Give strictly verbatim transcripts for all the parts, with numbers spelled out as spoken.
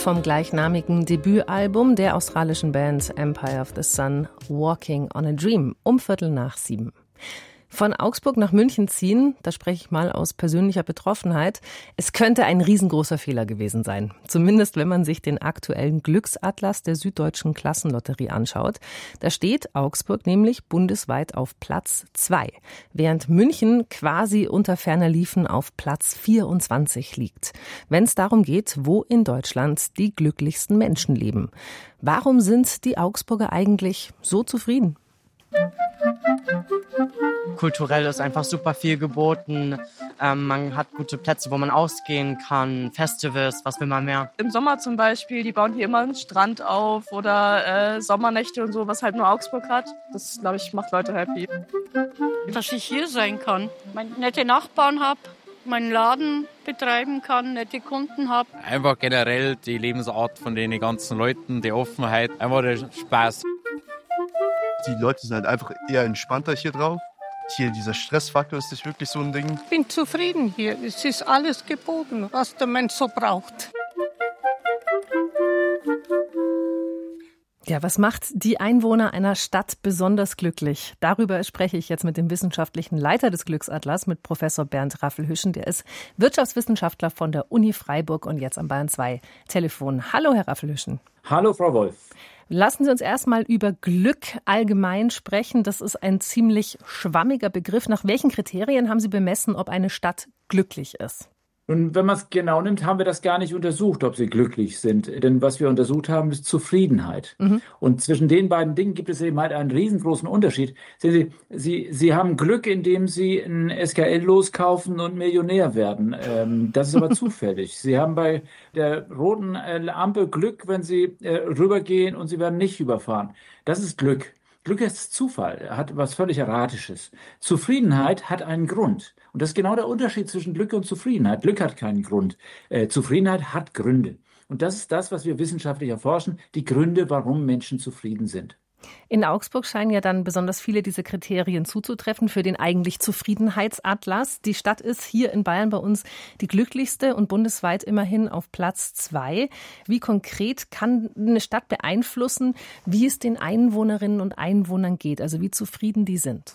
vom gleichnamigen Debütalbum der australischen Band Empire of the Sun, Walking on a Dream, um Viertel nach sieben. Von Augsburg nach München ziehen, da spreche ich mal aus persönlicher Betroffenheit. Es könnte ein riesengroßer Fehler gewesen sein. Zumindest, wenn man sich den aktuellen Glücksatlas der Süddeutschen Klassenlotterie anschaut. Da steht Augsburg nämlich bundesweit auf Platz zwei, während München quasi unter ferner Liefen auf Platz vierundzwanzig liegt. Wenn es darum geht, wo in Deutschland die glücklichsten Menschen leben. Warum sind die Augsburger eigentlich so zufrieden? Kulturell ist einfach super viel geboten. Ähm, man hat gute Plätze, wo man ausgehen kann, Festivals, was will man mehr? Im Sommer zum Beispiel, die bauen hier immer einen Strand auf oder äh, Sommernächte und so, was halt nur Augsburg hat. Das, glaube ich, macht Leute happy. Dass ich hier sein kann, meine nette Nachbarn habe, meinen Laden betreiben kann, nette Kunden habe. Einfach generell die Lebensart von den ganzen Leuten, die Offenheit, einfach der Spaß. Die Leute sind halt einfach eher entspannter hier drauf. Hier dieser Stressfaktor ist nicht wirklich so ein Ding. Ich bin zufrieden hier. Es ist alles geboten, was der Mensch so braucht. Ja, was macht die Einwohner einer Stadt besonders glücklich? Darüber spreche ich jetzt mit dem wissenschaftlichen Leiter des Glücksatlas, mit Professor Bernd Raffelhüschen. Der ist Wirtschaftswissenschaftler von der Uni Freiburg und jetzt am Bayern zwei Telefon. Hallo, Herr Raffelhüschen. Hallo, Frau Wolf. Lassen Sie uns erstmal über Glück allgemein sprechen. Das ist ein ziemlich schwammiger Begriff. Nach welchen Kriterien haben Sie bemessen, ob eine Stadt glücklich ist? Nun, wenn man es genau nimmt, haben wir das gar nicht untersucht, ob sie glücklich sind. Denn was wir untersucht haben, ist Zufriedenheit. Mhm. Und zwischen den beiden Dingen gibt es eben halt einen riesengroßen Unterschied. Sehen Sie, Sie, Sie haben Glück, indem Sie ein S K L loskaufen und Millionär werden. Ähm, das ist aber zufällig. Sie haben bei der roten äh, Ampel Glück, wenn Sie äh, rübergehen und Sie werden nicht überfahren. Das ist Glück. Glück ist Zufall, hat was völlig Erratisches. Zufriedenheit hat einen Grund. Und das ist genau der Unterschied zwischen Glück und Zufriedenheit. Glück hat keinen Grund. Äh, Zufriedenheit hat Gründe. Und das ist das, was wir wissenschaftlich erforschen, die Gründe, warum Menschen zufrieden sind. In Augsburg scheinen ja dann besonders viele dieser Kriterien zuzutreffen für den eigentlich Zufriedenheitsatlas. Die Stadt ist hier in Bayern bei uns die glücklichste und bundesweit immerhin auf Platz zwei. Wie konkret kann eine Stadt beeinflussen, wie es den Einwohnerinnen und Einwohnern geht, also wie zufrieden die sind?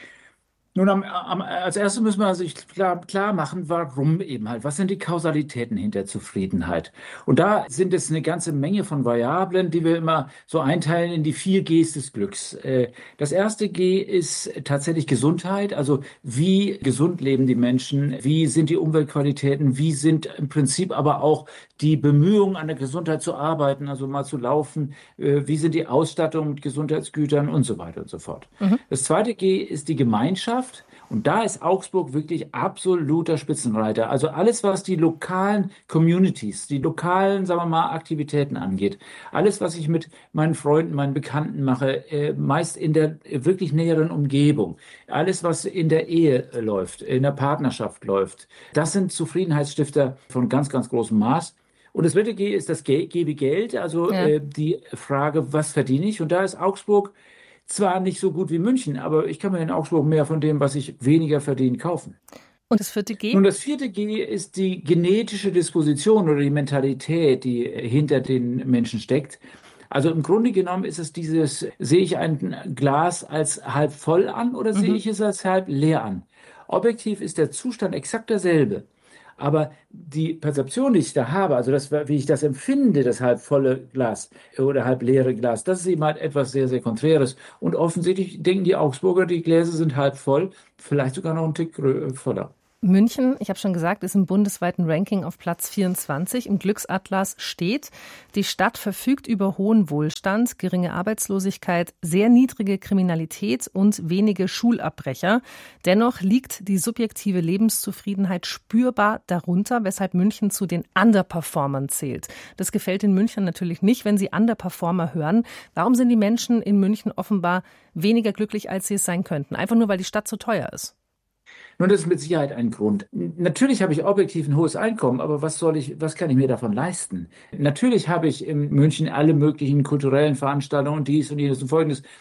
Nun, am, am, als erstes müssen wir sich klar, klar machen, warum eben halt. Was sind die Kausalitäten hinter Zufriedenheit? Und da sind es eine ganze Menge von Variablen, die wir immer so einteilen in die vier Gs des Glücks. Äh, das erste G ist tatsächlich Gesundheit. Also wie gesund leben die Menschen? Wie sind die Umweltqualitäten? Wie sind im Prinzip aber auch die Bemühungen an der Gesundheit zu arbeiten, also mal zu laufen? Äh, wie sind die Ausstattung mit Gesundheitsgütern und so weiter und so fort? Mhm. Das zweite G ist die Gemeinschaft. Und da ist Augsburg wirklich absoluter Spitzenreiter. Also alles, was die lokalen Communities, die lokalen, sagen wir mal, Aktivitäten angeht. Alles, was ich mit meinen Freunden, meinen Bekannten mache, äh, meist in der wirklich näheren Umgebung. Alles, was in der Ehe äh, läuft, in der Partnerschaft läuft. Das sind Zufriedenheitsstifter von ganz, ganz großem Maß. Und das dritte G ist das G, G wie Geld, also ja. äh, die Frage, was verdiene ich? Und da ist Augsburg zwar nicht so gut wie München, aber ich kann mir in Augsburg mehr von dem, was ich weniger verdiene, kaufen. Und das vierte G? Nun, das vierte G ist die genetische Disposition oder die Mentalität, die hinter den Menschen steckt. Also im Grunde genommen ist es dieses, sehe ich ein Glas als halb voll an oder mhm. sehe ich es als halb leer an? Objektiv ist der Zustand exakt derselbe. Aber die Perzeption, die ich da habe, also das, wie ich das empfinde, das halb volle Glas oder halb leere Glas, das ist eben halt etwas sehr, sehr Konträres. Und offensichtlich denken die Augsburger, die Gläser sind halb voll, vielleicht sogar noch ein Tick voller. München, ich habe schon gesagt, ist im bundesweiten Ranking auf Platz vierundzwanzig. Im Glücksatlas steht, die Stadt verfügt über hohen Wohlstand, geringe Arbeitslosigkeit, sehr niedrige Kriminalität und wenige Schulabbrecher. Dennoch liegt die subjektive Lebenszufriedenheit spürbar darunter, weshalb München zu den Underperformern zählt. Das gefällt den Münchnern natürlich nicht, wenn sie Underperformer hören. Warum sind die Menschen in München offenbar weniger glücklich, als sie es sein könnten? Einfach nur, weil die Stadt zu teuer ist. Nun, das ist mit Sicherheit ein Grund. Natürlich habe ich objektiv ein hohes Einkommen, aber was soll ich, was kann ich mir davon leisten? Natürlich habe ich in München alle möglichen kulturellen Veranstaltungen und dies und jenes und folgendes.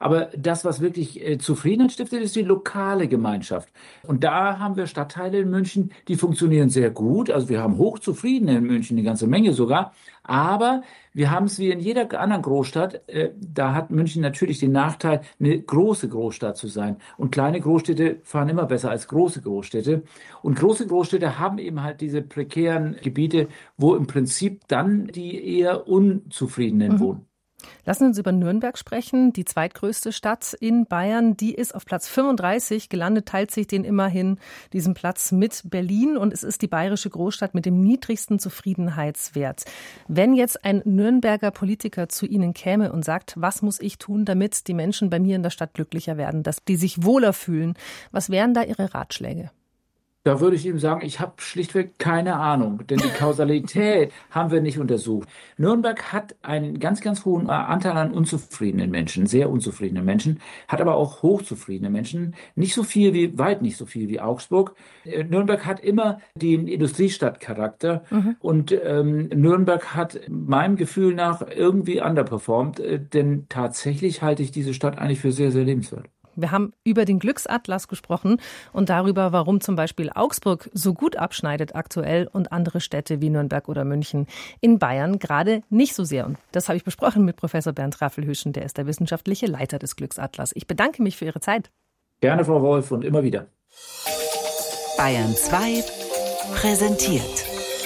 Aber das, was wirklich äh, Zufriedenheit stiftet, ist die lokale Gemeinschaft. Und da haben wir Stadtteile in München, die funktionieren sehr gut. Also wir haben Hochzufriedene in München, eine ganze Menge sogar. Aber wir haben es wie in jeder anderen Großstadt. Äh, da hat München natürlich den Nachteil, eine große Großstadt zu sein. Und kleine Großstädte fahren immer besser als große Großstädte. Und große Großstädte haben eben halt diese prekären Gebiete, wo im Prinzip dann die eher Unzufriedenen mhm. wohnen. Lassen Sie uns über Nürnberg sprechen, die zweitgrößte Stadt in Bayern. Die ist auf Platz fünfunddreißig gelandet, teilt sich den immerhin diesen Platz mit Berlin. Und es ist die bayerische Großstadt mit dem niedrigsten Zufriedenheitswert. Wenn jetzt ein Nürnberger Politiker zu Ihnen käme und sagt, was muss ich tun, damit die Menschen bei mir in der Stadt glücklicher werden, dass die sich wohler fühlen, was wären da Ihre Ratschläge? Da würde ich ihm sagen, ich habe schlichtweg keine Ahnung, denn die Kausalität haben wir nicht untersucht. Nürnberg hat einen ganz, ganz hohen Anteil an unzufriedenen Menschen, sehr unzufriedenen Menschen, hat aber auch hochzufriedene Menschen, nicht so viel wie, weit nicht so viel wie Augsburg. Nürnberg hat immer den Industriestadtcharakter mhm. und ähm, Nürnberg hat meinem Gefühl nach irgendwie underperformed, äh, denn tatsächlich halte ich diese Stadt eigentlich für sehr, sehr lebenswert. Wir haben über den Glücksatlas gesprochen und darüber, warum zum Beispiel Augsburg so gut abschneidet aktuell und andere Städte wie Nürnberg oder München in Bayern gerade nicht so sehr. Und das habe ich besprochen mit Professor Bernd Raffelhüschen, der ist der wissenschaftliche Leiter des Glücksatlas. Ich bedanke mich für Ihre Zeit. Gerne, Frau Wolf, und immer wieder. Bayern zwei präsentiert.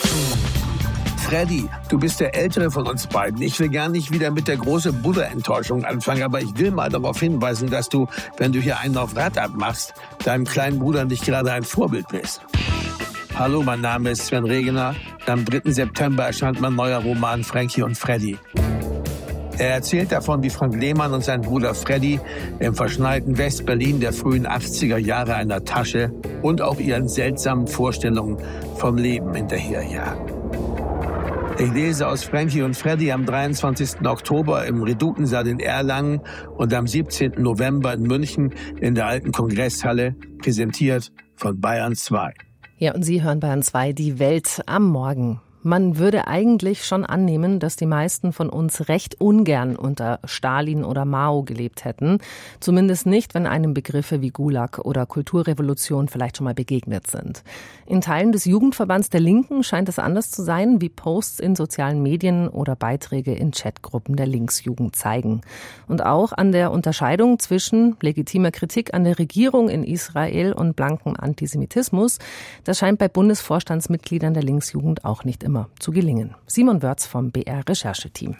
Freddy, du bist der Ältere von uns beiden. Ich will gar nicht wieder mit der großen Buddha-Enttäuschung anfangen, aber ich will mal darauf hinweisen, dass du, wenn du hier einen auf Rad abmachst, deinem kleinen Bruder nicht gerade ein Vorbild bist. Hallo, mein Name ist Sven Regener. Am dritten September erscheint mein neuer Roman Frankie und Freddy. Er erzählt davon, wie Frank Lehmann und sein Bruder Freddy im verschneiten West-Berlin der frühen achtziger Jahre einer Tasche und auch ihren seltsamen Vorstellungen vom Leben hinterherjagen. Ich lese aus Frankie und Freddy am dreiundzwanzigsten Oktober im Redutensaal in Erlangen und am siebzehnten November in München in der alten Kongresshalle, präsentiert von Bayern zwei. Ja, und Sie hören Bayern zwei, die Welt am Morgen. Man würde eigentlich schon annehmen, dass die meisten von uns recht ungern unter Stalin oder Mao gelebt hätten. Zumindest nicht, wenn einem Begriffe wie Gulag oder Kulturrevolution vielleicht schon mal begegnet sind. In Teilen des Jugendverbands der Linken scheint es anders zu sein, wie Posts in sozialen Medien oder Beiträge in Chatgruppen der Linksjugend zeigen. Und auch an der Unterscheidung zwischen legitimer Kritik an der Regierung in Israel und blankem Antisemitismus, das scheint bei Bundesvorstandsmitgliedern der Linksjugend auch nicht immer zu gelingen. Simon Wörz vom B R-Rechercheteam.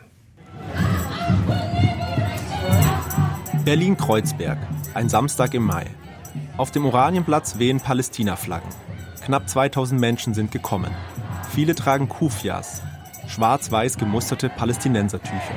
Berlin-Kreuzberg, ein Samstag im Mai. Auf dem Oranienplatz wehen Palästina-Flaggen. Knapp zweitausend Menschen sind gekommen. Viele tragen Kufias, schwarz-weiß gemusterte Palästinensertücher.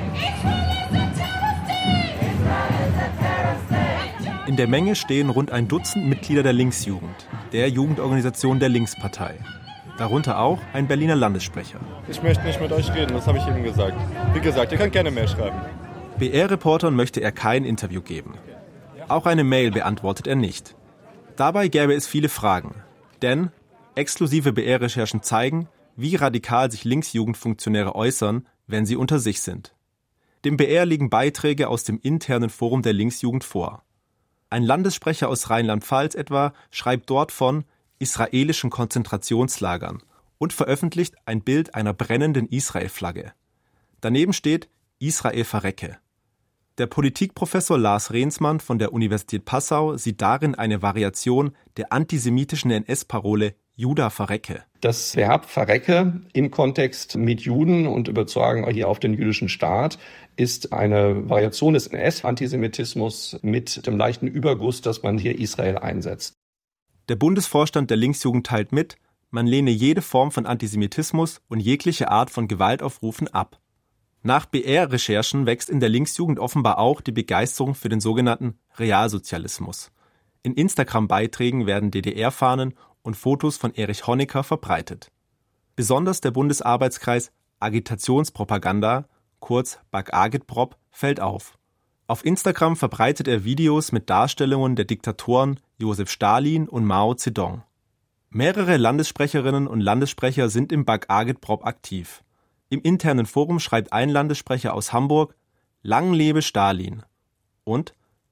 In der Menge stehen rund ein Dutzend Mitglieder der Linksjugend, der Jugendorganisation der Linkspartei. Darunter auch ein Berliner Landessprecher. Ich möchte nicht mit euch reden, das habe ich eben gesagt. Wie gesagt, ihr könnt gerne mehr schreiben. B R-Reportern möchte er kein Interview geben. Auch eine Mail beantwortet er nicht. Dabei gäbe es viele Fragen. Denn exklusive B R-Recherchen zeigen, wie radikal sich Linksjugendfunktionäre äußern, wenn sie unter sich sind. Dem B R liegen Beiträge aus dem internen Forum der Linksjugend vor. Ein Landessprecher aus Rheinland-Pfalz etwa schreibt dort von israelischen Konzentrationslagern und veröffentlicht ein Bild einer brennenden Israel-Flagge. Daneben steht Israel verrecke. Der Politikprofessor Lars Rehnsmann von der Universität Passau sieht darin eine Variation der antisemitischen N S-Parole Juda verrecke. Das Verb verrecke im Kontext mit Juden und übertragen hier auf den jüdischen Staat ist eine Variation des N S-Antisemitismus mit dem leichten Überguss, dass man hier Israel einsetzt. Der Bundesvorstand der Linksjugend teilt mit, man lehne jede Form von Antisemitismus und jegliche Art von Gewaltaufrufen ab. Nach B R-Recherchen wächst in der Linksjugend offenbar auch die Begeisterung für den sogenannten Realsozialismus. In Instagram-Beiträgen werden D D R-Fahnen und Fotos von Erich Honecker verbreitet. Besonders der Bundesarbeitskreis Agitationspropaganda, kurz BAG-Agitprop, fällt auf. Auf Instagram verbreitet er Videos mit Darstellungen der Diktatoren Josef Stalin und Mao Zedong. Mehrere Landessprecherinnen und Landessprecher sind im BAG-Agitprop aktiv. Im internen Forum schreibt ein Landessprecher aus Hamburg: Lang lebe Stalin und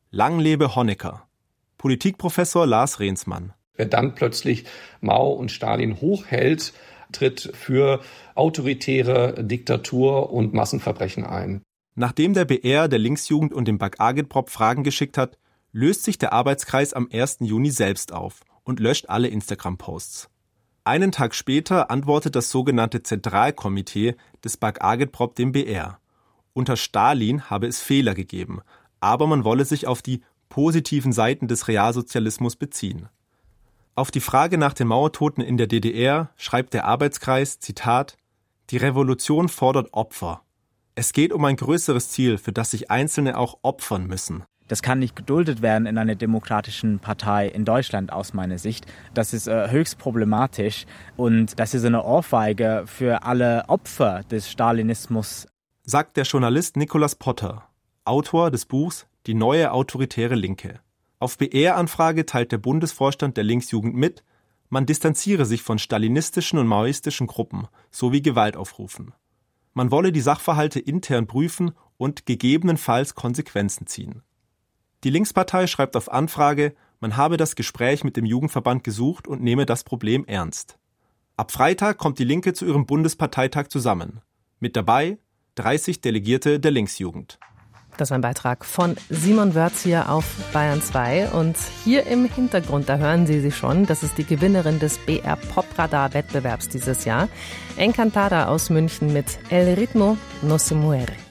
Lang lebe Honecker. Politikprofessor Lars Rehnsmann. Wer dann plötzlich Mao und Stalin hochhält, tritt für autoritäre Diktatur und Massenverbrechen ein. Nachdem der B R der Linksjugend und dem Bak Agitprop Fragen geschickt hat, löst sich der Arbeitskreis am ersten Juni selbst auf und löscht alle Instagram-Posts. Einen Tag später antwortet das sogenannte Zentralkomitee des Bak Agitprop dem B R. Unter Stalin habe es Fehler gegeben, aber man wolle sich auf die positiven Seiten des Realsozialismus beziehen. Auf die Frage nach den Mauertoten in der D D R schreibt der Arbeitskreis, Zitat, die Revolution fordert Opfer. Es geht um ein größeres Ziel, für das sich Einzelne auch opfern müssen. Das kann nicht geduldet werden in einer demokratischen Partei in Deutschland aus meiner Sicht. Das ist äh, höchst problematisch und das ist eine Ohrfeige für alle Opfer des Stalinismus. Sagt der Journalist Nicolas Potter, Autor des Buchs Die neue autoritäre Linke. Auf B R-Anfrage teilt der Bundesvorstand der Linksjugend mit, man distanziere sich von stalinistischen und maoistischen Gruppen sowie Gewaltaufrufen. Man wolle die Sachverhalte intern prüfen und gegebenenfalls Konsequenzen ziehen. Die Linkspartei schreibt auf Anfrage, man habe das Gespräch mit dem Jugendverband gesucht und nehme das Problem ernst. Ab Freitag kommt die Linke zu ihrem Bundesparteitag zusammen. Mit dabei dreißig Delegierte der Linksjugend. Das war ein Beitrag von Simon Wörz hier auf Bayern zwei. Und hier im Hintergrund, da hören Sie sie schon, das ist die Gewinnerin des B R Popradar-Wettbewerbs dieses Jahr. Encantada aus München mit El Ritmo No Se Muere.